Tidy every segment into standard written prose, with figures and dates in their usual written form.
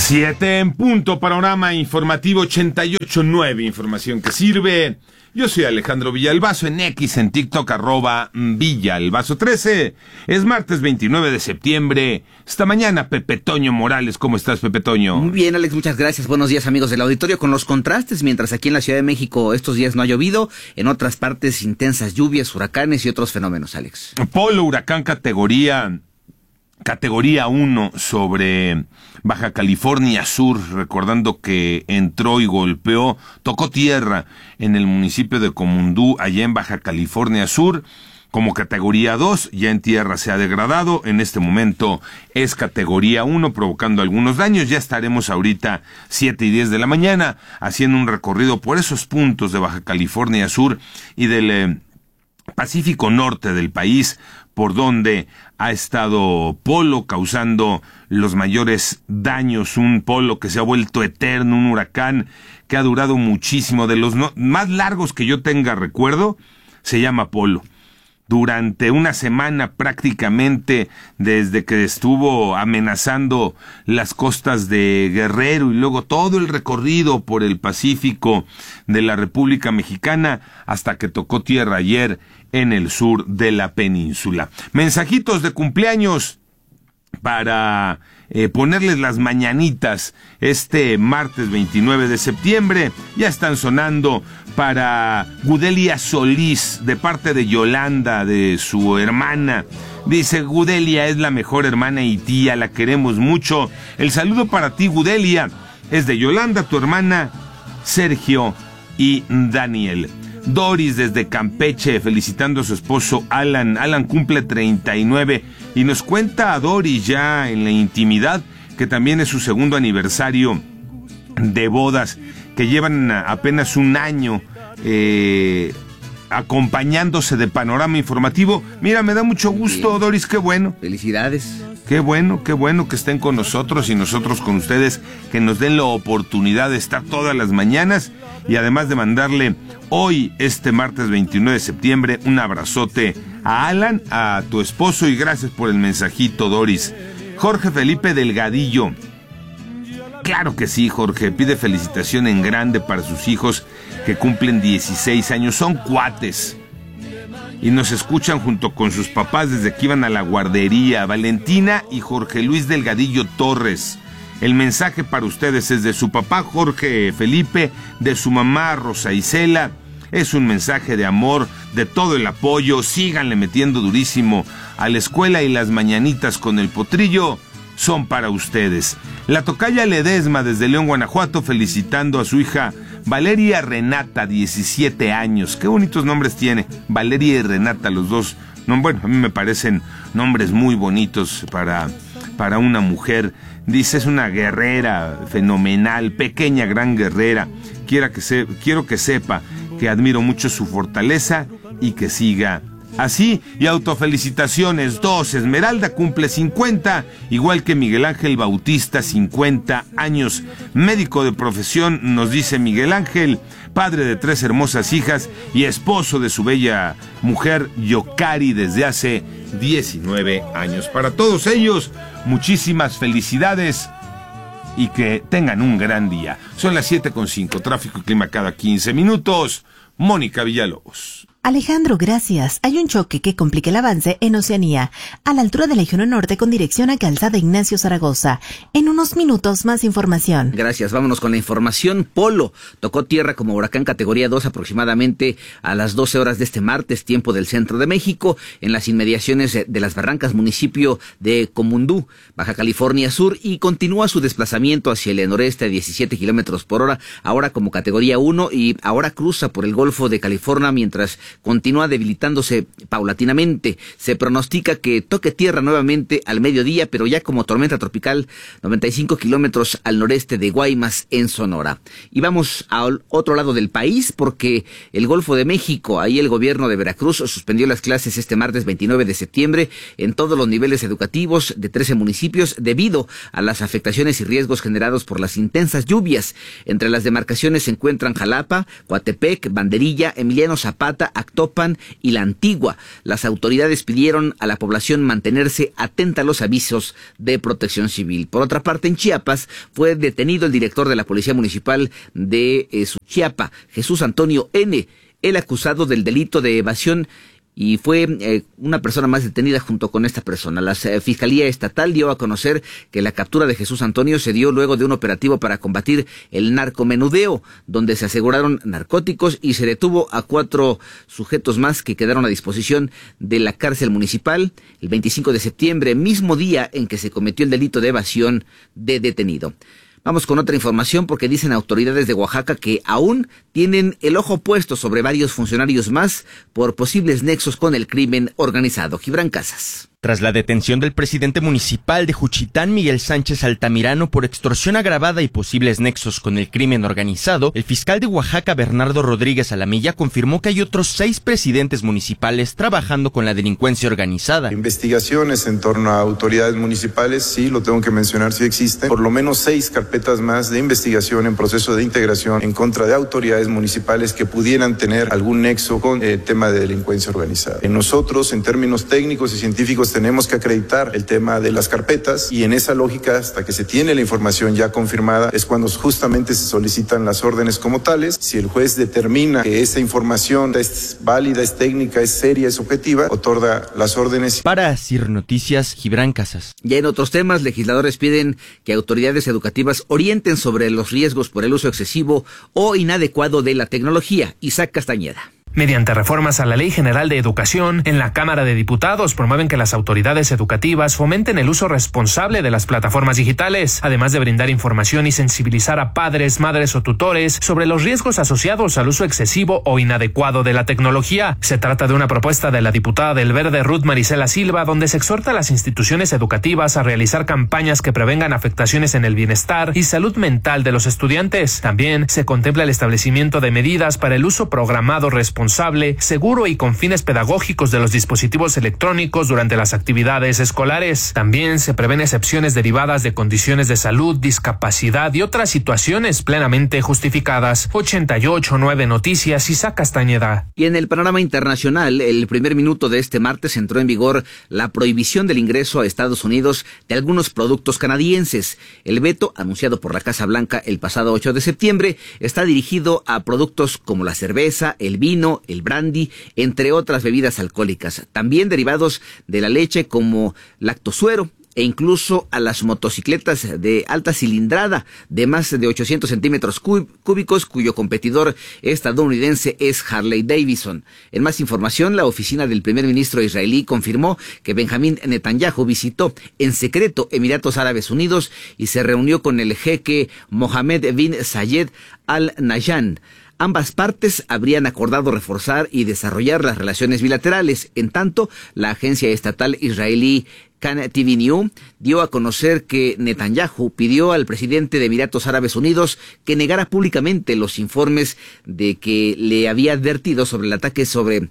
7 en punto, panorama informativo 88.9, información que sirve. Yo soy Alejandro Villalbazo, en X, en TikTok, @Villalbazo13. Es martes 29 de septiembre. Esta mañana, Pepe Toño Morales. ¿Cómo estás, Pepe Toño? Muy bien, Alex, muchas gracias. Buenos días, amigos del auditorio. Con los contrastes, mientras aquí en la Ciudad de México estos días no ha llovido, en otras partes intensas lluvias, huracanes y otros fenómenos, Alex. Polo, huracán categoría 1 sobre Baja California Sur, recordando que entró y golpeó, tocó tierra en el municipio de Comundú, allá en Baja California Sur, como categoría 2, ya en tierra se ha degradado, en este momento es categoría 1, provocando algunos daños. Ya estaremos ahorita 7 y 10 de la mañana haciendo un recorrido por esos puntos de Baja California Sur y del Pacífico Norte del país, por donde ha estado Polo causando los mayores daños, un Polo que se ha vuelto eterno, un huracán que ha durado muchísimo, de los más largos que yo tenga recuerdo, se llama Polo. Durante una semana prácticamente, desde que estuvo amenazando las costas de Guerrero y luego todo el recorrido por el Pacífico de la República Mexicana hasta que tocó tierra ayer en el sur de la península. Mensajitos de cumpleaños para ponerles las mañanitas este martes 29 de septiembre. Ya están sonando para Gudelia Solís, de parte de Yolanda, de su hermana. Dice: Gudelia es la mejor hermana y tía, la queremos mucho. El saludo para ti, Gudelia, es de Yolanda, tu hermana, Sergio y Daniel. Doris desde Campeche, felicitando a su esposo Alan. Alan cumple 39 y nos cuenta a Doris ya en la intimidad que también es su segundo aniversario de bodas, que llevan apenas un año acompañándose de panorama informativo. Mira, me da mucho gusto, bien, Doris, qué bueno. Felicidades. Qué bueno que estén con nosotros y nosotros con ustedes, que nos den la oportunidad de estar todas las mañanas y además de mandarle hoy, este martes 29 de septiembre, un abrazote a Alan, a tu esposo, y gracias por el mensajito, Doris. Jorge Felipe Delgadillo. Claro que sí, Jorge, pide felicitación en grande para sus hijos que cumplen 16 años, son cuates y nos escuchan junto con sus papás desde que iban a la guardería. Valentina y Jorge Luis Delgadillo Torres. El mensaje para ustedes es de su papá Jorge Felipe, de su mamá Rosa Isela. Es un mensaje de amor, de todo el apoyo. Síganle metiendo durísimo a la escuela, y las mañanitas con el potrillo son para ustedes. La tocaya Ledesma desde León, Guanajuato, felicitando a su hija Valeria Renata, 17 años. Qué bonitos nombres tiene, Valeria y Renata, los dos. No, bueno, a mí me parecen nombres muy bonitos para una mujer. Dice, es una guerrera fenomenal, pequeña, gran guerrera. Quiero que sepa que admiro mucho su fortaleza y que siga así. Y autofelicitaciones, 2, Esmeralda cumple 50, igual que Miguel Ángel Bautista, 50 años. Médico de profesión, nos dice Miguel Ángel, padre de 3 hermosas hijas y esposo de su bella mujer Yocari desde hace 19 años. Para todos ellos, muchísimas felicidades y que tengan un gran día. Son las 7:05, tráfico y clima cada 15 minutos. Mónica Villalobos. Alejandro, gracias. Hay un choque que complica el avance en Oceanía, a la altura del Eje 1 Norte con dirección a Calzada Ignacio Zaragoza. En unos minutos, más información. Gracias, vámonos con la información. Polo tocó tierra como huracán categoría 2 aproximadamente a las 12 horas de este martes, tiempo del centro de México, en las inmediaciones de Las Barrancas, municipio de Comundú, Baja California Sur, y continúa su desplazamiento hacia el noreste a 17 kilómetros por hora, ahora como categoría 1, y ahora cruza por el Golfo de California mientras continúa debilitándose paulatinamente. Se pronostica que toque tierra nuevamente al mediodía, pero ya como tormenta tropical, 95 kilómetros al noreste de Guaymas, en Sonora. Y vamos al otro lado del país, porque el Golfo de México, ahí el gobierno de Veracruz suspendió las clases este martes 29 de septiembre en todos los niveles educativos de 13 municipios debido a las afectaciones y riesgos generados por las intensas lluvias. Entre las demarcaciones se encuentran Jalapa, Coatepec, Banderilla, Emiliano Zapata, Actopan y La Antigua. Las autoridades pidieron a la población mantenerse atenta a los avisos de protección civil. Por otra parte, en Chiapas fue detenido el director de la Policía Municipal de Suchiapa, Jesús Antonio N., el acusado del delito de evasión, y fue una persona más detenida junto con esta persona. La Fiscalía Estatal dio a conocer que la captura de Jesús Antonio se dio luego de un operativo para combatir el narcomenudeo, donde se aseguraron narcóticos y se detuvo a 4 sujetos más que quedaron a disposición de la cárcel municipal el 25 de septiembre, mismo día en que se cometió el delito de evasión de detenido. Vamos con otra información porque dicen autoridades de Oaxaca que aún tienen el ojo puesto sobre varios funcionarios más por posibles nexos con el crimen organizado. Gibran Casas. Tras la detención del presidente municipal de Juchitán, Miguel Sánchez Altamirano, por extorsión agravada y posibles nexos con el crimen organizado, el fiscal de Oaxaca, Bernardo Rodríguez Alamilla, confirmó que hay otros 6 presidentes municipales trabajando con la delincuencia organizada. Investigaciones en torno a autoridades municipales, sí, lo tengo que mencionar, sí existen. Por lo menos 6 carpetas más de investigación en proceso de integración en contra de autoridades municipales que pudieran tener algún nexo con el tema de delincuencia organizada. Nosotros, en términos técnicos y científicos, tenemos que acreditar el tema de las carpetas y en esa lógica, hasta que se tiene la información ya confirmada, es cuando justamente se solicitan las órdenes como tales. Si el juez determina que esa información es válida, es técnica, es seria, es objetiva, otorga las órdenes. Para CIR Noticias, Gibran Casas. Ya en otros temas, legisladores piden que autoridades educativas orienten sobre los riesgos por el uso excesivo o inadecuado de la tecnología. Isaac Castañeda. Mediante reformas a la Ley General de Educación, en la Cámara de Diputados promueven que las autoridades educativas fomenten el uso responsable de las plataformas digitales, además de brindar información y sensibilizar a padres, madres o tutores sobre los riesgos asociados al uso excesivo o inadecuado de la tecnología. Se trata de una propuesta de la diputada del Verde Ruth Marisela Silva, donde se exhorta a las instituciones educativas a realizar campañas que prevengan afectaciones en el bienestar y salud mental de los estudiantes. También se contempla el establecimiento de medidas para el uso programado responsable, seguro y con fines pedagógicos de los dispositivos electrónicos durante las actividades escolares. También se prevén excepciones derivadas de condiciones de salud, discapacidad y otras situaciones plenamente justificadas. 88.9 Noticias, Isaac Castañeda. Y en el panorama internacional, el primer minuto de este martes entró en vigor la prohibición del ingreso a Estados Unidos de algunos productos canadienses. El veto, anunciado por la Casa Blanca el pasado 8 de septiembre, está dirigido a productos como la cerveza, el vino, el brandy, entre otras bebidas alcohólicas, también derivados de la leche como lactosuero, e incluso a las motocicletas de alta cilindrada de más de 800 centímetros cúbicos, cuyo competidor estadounidense es Harley Davidson. En más información, la oficina del primer ministro israelí confirmó que Benjamín Netanyahu visitó en secreto Emiratos Árabes Unidos y se reunió con el jeque Mohammed bin Zayed Al Nahyan. Ambas partes habrían acordado reforzar y desarrollar las relaciones bilaterales. En tanto, la agencia estatal israelí Kan TV News dio a conocer que Netanyahu pidió al presidente de Emiratos Árabes Unidos que negara públicamente los informes de que le había advertido sobre el ataque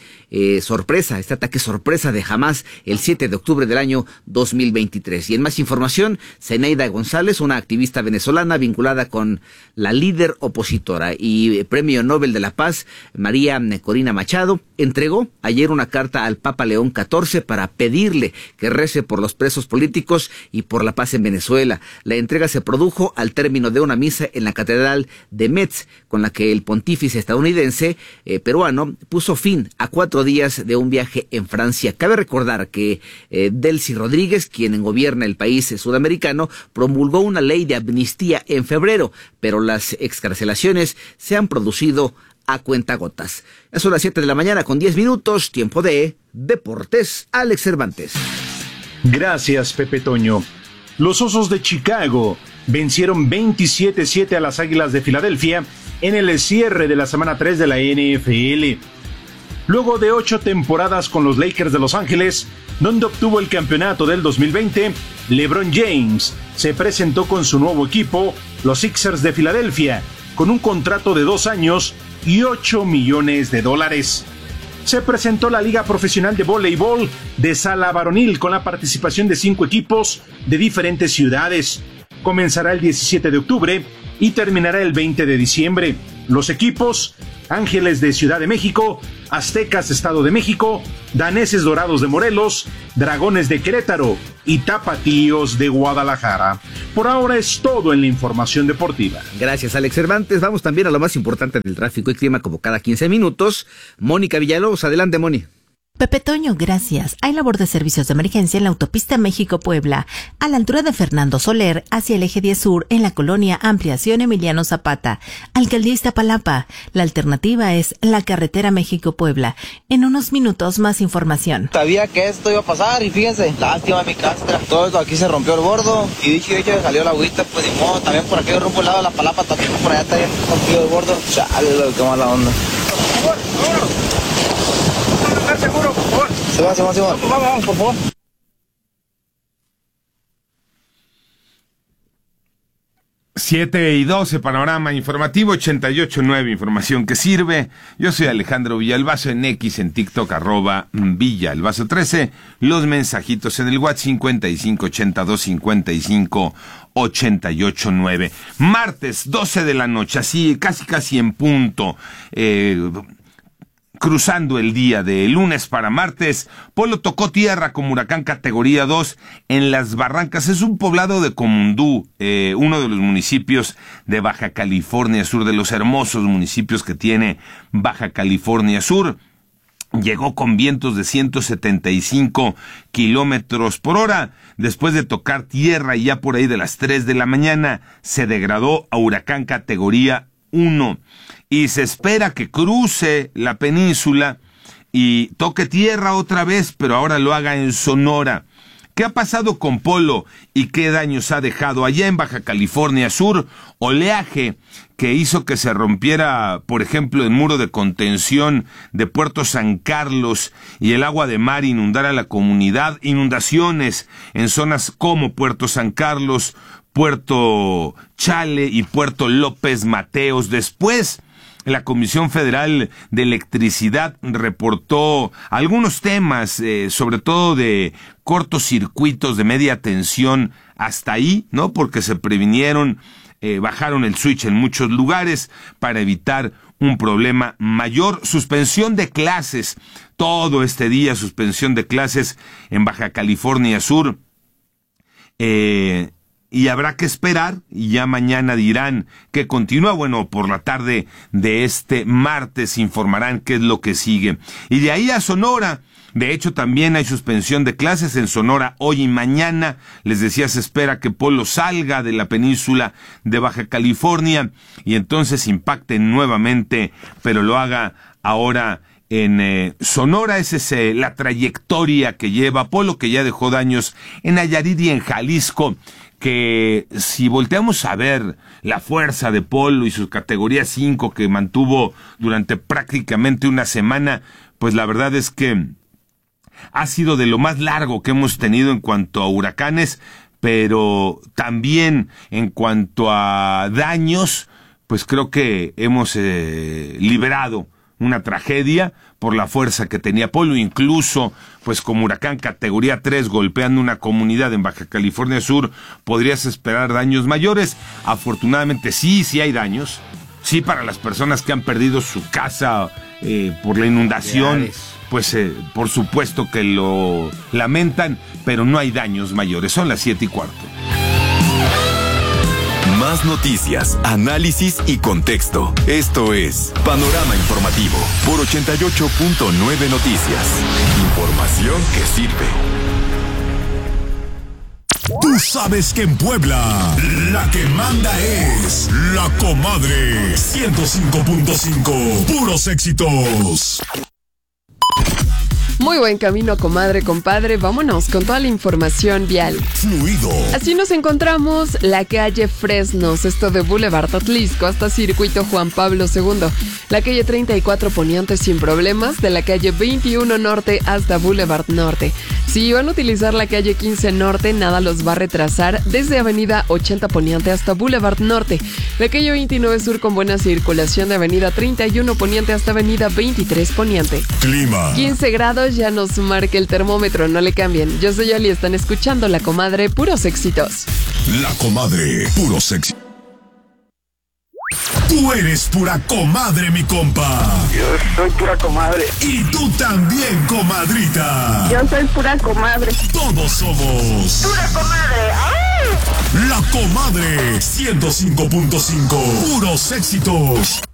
este ataque sorpresa de Hamas el 7 de octubre del año 2023. Y en más información, Zenaida González, una activista venezolana vinculada con la líder opositora y Premio Nobel de la Paz, María Corina Machado, entregó ayer una carta al Papa León XIV para pedirle que rece por los presos políticos y por la paz en Venezuela. La entrega se produjo al término de una misa en la Catedral de Metz, con la que el pontífice estadounidense peruano puso fin a 4 días de un viaje en Francia. Cabe recordar que Delcy Rodríguez, quien gobierna el país sudamericano, promulgó una ley de amnistía en febrero, pero las excarcelaciones se han producido a cuentagotas. Son las 7 de la mañana con 10 minutos, tiempo de Deportes. Alex Cervantes. Gracias, Pepe Toño. Los Osos de Chicago vencieron 27-7 a las Águilas de Filadelfia en el cierre de la semana 3 de la NFL. Luego de 8 temporadas con los Lakers de Los Ángeles, donde obtuvo el campeonato del 2020, LeBron James se presentó con su nuevo equipo, los Sixers de Filadelfia, con un contrato de 2 años y $8 millones. Se presentó la Liga Profesional de Voleibol de Sala Varonil con la participación de 5 equipos de diferentes ciudades. Comenzará el 17 de octubre y terminará el 20 de diciembre. Los equipos Ángeles de Ciudad de México, Aztecas Estado de México, Daneses Dorados de Morelos, Dragones de Querétaro y Tapatíos de Guadalajara. Por ahora es todo en la información deportiva. Gracias, Alex Cervantes. Vamos también a lo más importante del tráfico y clima como cada 15 minutos. Mónica Villalobos, adelante, Moni. Pepe Toño, gracias. Hay labor de servicios de emergencia en la autopista México-Puebla, a la altura de Fernando Soler, hacia el eje 10 sur, en la colonia Ampliación Emiliano Zapata, Alcaldía Iztapalapa. La alternativa es la carretera México-Puebla. En unos minutos más información. Sabía que esto iba a pasar y fíjense, lástima mi castra. Todo esto aquí se rompió el bordo y dicho y hecho salió la agüita, pues ni modo. También por aquí rumbo al lado de la Palapa, también por allá está bien rompido el bordo. Chale, qué mala onda. Por favor, seguro, por favor. Se va. Vamos, por favor. Siete y 12, panorama informativo, 88.9, información que sirve. Yo soy Alejandro Villalbazo, en X, en TikTok, @Villalbazo13. Los mensajitos en el WhatsApp 5582558889. Martes, 12 de la noche, así, casi en punto. Cruzando el día de lunes para martes, Polo tocó tierra como huracán categoría 2 en Las Barrancas. Es un poblado de Comundú, uno de los municipios de Baja California Sur, de los hermosos municipios que tiene Baja California Sur. Llegó con vientos de 175 kilómetros por hora. Después de tocar tierra y ya por ahí de las 3 de la mañana, se degradó a huracán categoría 1. Y se espera que cruce la península y toque tierra otra vez, pero ahora lo haga en Sonora. ¿Qué ha pasado con Polo y qué daños ha dejado allá en Baja California Sur? Oleaje que hizo que se rompiera, por ejemplo, el muro de contención de Puerto San Carlos y el agua de mar inundara la comunidad. Inundaciones en zonas como Puerto San Carlos, Puerto Chale y Puerto López Mateos. Después, la Comisión Federal de Electricidad reportó algunos temas, sobre todo de cortocircuitos de media tensión hasta ahí, ¿no? Porque se previnieron, bajaron el switch en muchos lugares para evitar un problema mayor. Suspensión de clases, todo este día, suspensión de clases en Baja California Sur. Y habrá que esperar, y ya mañana dirán que continúa. Bueno, por la tarde de este martes informarán qué es lo que sigue. Y de ahí a Sonora, de hecho también hay suspensión de clases en Sonora hoy y mañana. Les decía, se espera que Polo salga de la península de Baja California y entonces impacte nuevamente, pero lo haga ahora en Sonora. Esa es la trayectoria que lleva Polo, que ya dejó daños en Nayarit y en Jalisco, que si volteamos a ver la fuerza de Polo y su categoría 5 que mantuvo durante prácticamente una semana, pues la verdad es que ha sido de lo más largo que hemos tenido en cuanto a huracanes, pero también en cuanto a daños, pues creo que hemos liberado una tragedia por la fuerza que tenía Polo, incluso pues como huracán categoría 3 golpeando una comunidad en Baja California Sur, podrías esperar daños mayores. Afortunadamente sí hay daños, sí, para las personas que han perdido su casa por la inundación, pues por supuesto que lo lamentan, pero no hay daños mayores. Son las 7:15. Más noticias, análisis y contexto. Esto es Panorama Informativo por 88.9 Noticias. Información que sirve. Tú sabes que en Puebla la que manda es La Comadre 105.5. Puros éxitos. Muy buen camino, comadre, compadre. Vámonos con toda la información vial. Fluido. Así nos encontramos la calle Fresnos, esto de Boulevard Atlisco hasta Circuito Juan Pablo II. La calle 34 Poniente sin problemas, de la calle 21 Norte hasta Boulevard Norte. Si van a utilizar la calle 15 Norte, nada los va a retrasar desde avenida 80 Poniente hasta Boulevard Norte. La calle 29 Sur con buena circulación de avenida 31 Poniente hasta avenida 23 Poniente. Clima. 15 grados ya nos marca el termómetro, no le cambien. Yo soy Ali, están escuchando La Comadre, puros éxitos. La Comadre, puros éxitos. Tú eres pura comadre, mi compa. Yo soy pura comadre. Y tú también, comadrita. Yo soy pura comadre. Todos somos pura comadre. ¡Ay! La Comadre 105.5. Puros éxitos.